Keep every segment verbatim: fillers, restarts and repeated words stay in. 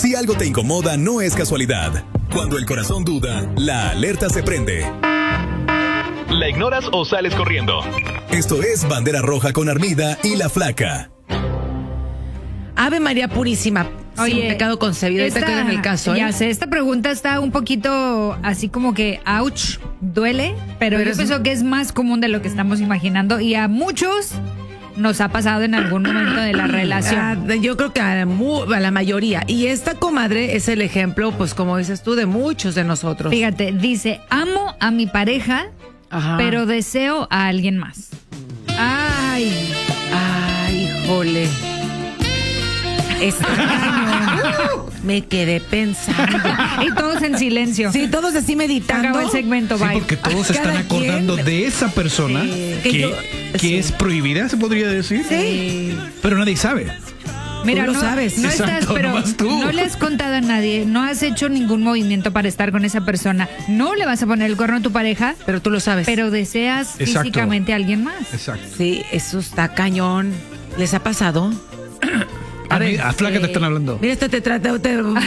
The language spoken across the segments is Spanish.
Si algo te incomoda, no es casualidad. Cuando el corazón duda, la alerta se prende. ¿La ignoras o sales corriendo? Esto es Bandera Roja con Armida y La Flaca. Ave María Purísima. Oye, sin pecado concebido. Esta, Ahorita queda en el caso, ¿eh? Ya sé, esta pregunta está un poquito así como que, ouch, duele, pero, pero yo es... pienso que es más común de lo que estamos imaginando y a muchos nos ha pasado en algún momento de la relación. Ah, yo creo que a, a la mayoría. Y esta comadre es el ejemplo, pues como dices tú, de muchos de nosotros. Fíjate, dice, amo a mi pareja, Ajá. pero deseo a alguien más. Ay. Ay, jole. Está uh, me quedé pensando. Y todos en silencio. Sí, todos así meditando. Acabó el segmento, sí, bye. porque todos se están acordando quien... de esa persona sí, que, que, yo, que sí. es prohibida, se podría decir. Sí. Pero nadie sabe. Mira, tú lo no, sabes. No Exacto, estás, pero tú. no le has contado a nadie, no has hecho ningún movimiento para estar con esa persona. No le vas a poner el cuerno a tu pareja, pero tú lo sabes. Pero deseas Exacto. físicamente a alguien más. Exacto. Sí, eso está cañón. ¿Les ha pasado? A, ver, a Flaca eh, te están hablando. Mira, esto te trata. Te... a, mí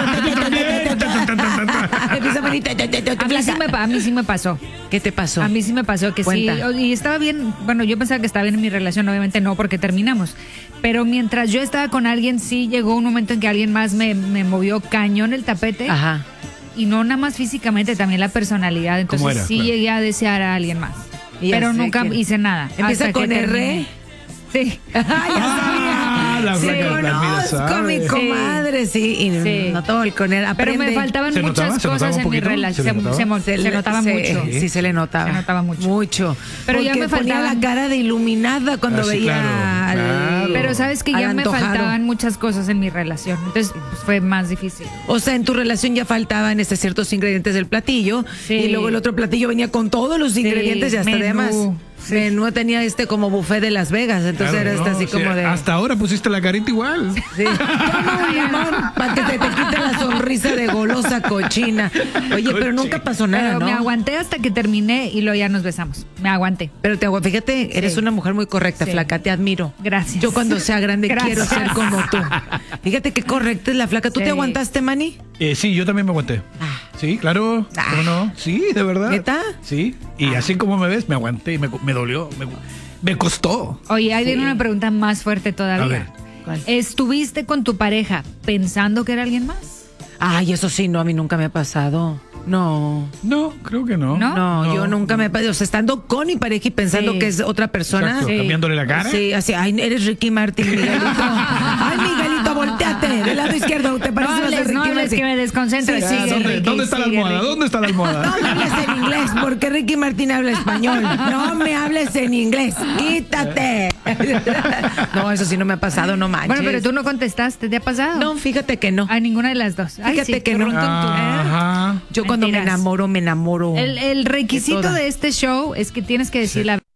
sí me, a mí sí me pasó. ¿Qué te pasó? A mí sí me pasó que Cuenta. sí. Y estaba bien. Bueno, yo pensaba que estaba bien en mi relación. Obviamente no, porque terminamos. Pero mientras yo estaba con alguien, sí llegó un momento en que alguien más me, me movió cañón el tapete. Ajá. Y no nada más físicamente, también la personalidad. Entonces era? sí Claro. llegué a desear a alguien más. Pero nunca que... hice nada. ¿Empieza con R? Sí. Ah, ya sabía. La sí, Flaca, conozco mi comadre, sí, y sí. no todo el con él aprende. Pero me faltaban ¿Se muchas notaba? cosas en mi relación. Se, se, se, se notaba se, mucho. Sí, sí, se le notaba. Se notaba mucho. Mucho. Pero porque ya me faltaba la cara de iluminada cuando ah, sí, veía claro, al, claro. Pero sabes que ya me antojado. faltaban muchas cosas en mi relación. Entonces pues, fue más difícil. O sea, en tu relación ya faltaban este, ciertos ingredientes del platillo. Sí. Y luego el otro platillo venía con todos los ingredientes sí, y hasta menú. además. Sí. Menú tenía este como buffet de Las Vegas, entonces claro, era este no, así o sea, como de... Hasta ahora pusiste la carita igual. Sí. Toma un limón para que te, te quite la sonrisa de golosa cochina. Oye, cochina. Pero nunca pasó nada, pero ¿no? Me aguanté hasta que terminé y luego ya nos besamos. Me aguanté. Pero te aguanté, fíjate, eres sí. una mujer muy correcta, sí. Flaca, te admiro. Gracias. Yo cuando sea grande quiero ser como tú. Fíjate qué correcta es la Flaca. ¿Tú sí. te aguantaste, Manny? Eh, sí, yo también me aguanté. Ah. Sí, claro. Ah. ¿Cómo no? Sí, de verdad. ¿Neta? Sí. Y ah. así como me ves, me aguanté y me, me dolió. Me, me costó. Oye, ahí sí. viene una pregunta más fuerte todavía. A ver. ¿Cuál? ¿Estuviste con tu pareja pensando que era alguien más? Ay, eso sí, no, a mí nunca me ha pasado. No. No, creo que no. No, no, no. yo nunca me he pasado. O sea, estando con mi pareja y pensando sí. que es otra persona. Sí. Cambiándole la cara. Sí, así, ay, eres Ricky Martin, Miguelito. Ay, Miguelito, volteate. Del lado izquierdo, ¿te parece? No hables, no hables, que me desconcentro. Sí, sí, ah, ¿Dónde, Ricky, ¿dónde está la almohada? Ricky. ¿Dónde está la almohada? No me hables en inglés, porque Ricky Martin habla español. No me hables en inglés. Quítate. No, eso sí no me ha pasado, no manches. Bueno, pero tú no contestaste, ¿te ha pasado? No, fíjate que no. A ninguna de las dos. Fíjate Ay, sí, que no. Ajá. Yo Mentiras. Cuando me enamoro, me enamoro. El, el requisito de, de este show es que tienes que decir sí. la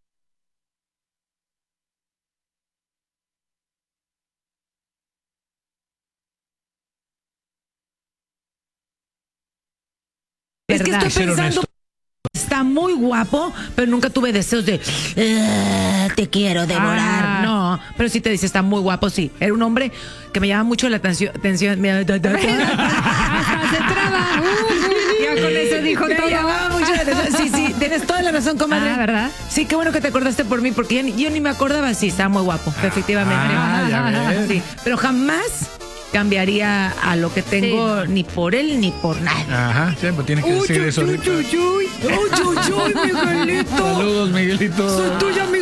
Es que estoy pensando, está muy guapo, pero nunca tuve deseos de uh, te quiero devorar. Ah. No, pero sí te dice, está muy guapo, sí. Era un hombre que me llama mucho la atención. atención me... Hasta se traba. Uh, ya con eso dijo me todo. Llamaba mucho la atención. Sí, sí, tienes toda la razón, comadre. Ah, ¿verdad? Sí, qué bueno que te acordaste por mí, porque yo, yo ni me acordaba. Sí, está muy guapo, efectivamente. Ah, ya ves. Sí, pero jamás cambiaría a lo que tengo sí. ni por él ni por nadie. Ajá, siempre tienes que uy, decir uy, eso. Uy, uy, uy, uy, uy, Miguelito. Saludos, Miguelito. Soy tuya, mi